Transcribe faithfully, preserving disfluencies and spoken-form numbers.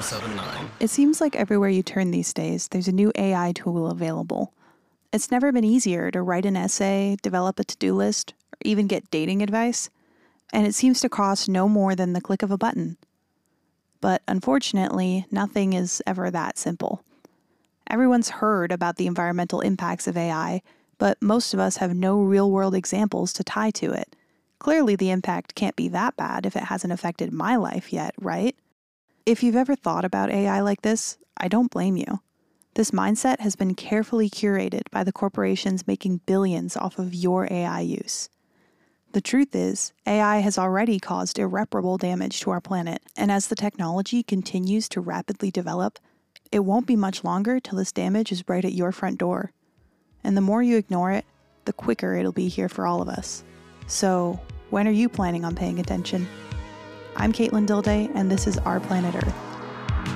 seven nine. It seems like everywhere you turn these days, there's a new A I tool available. It's never been easier to write an essay, develop a to-do list, or even get dating advice, and it seems to cost no more than the click of a button. But unfortunately, nothing is ever that simple. Everyone's heard about the environmental impacts of A I, but most of us have no real-world examples to tie to it. Clearly, the impact can't be that bad if it hasn't affected my life yet, right? If you've ever thought about A I like this, I don't blame you. This mindset has been carefully curated by the corporations making billions off of your A I use. The truth is, A I has already caused irreparable damage to our planet, and as the technology continues to rapidly develop, it won't be much longer till this damage is right at your front door. And the more you ignore it, the quicker it'll be here for all of us. So, when are you planning on paying attention? I'm Caitlin Dilday, and this is Our Planet Earth.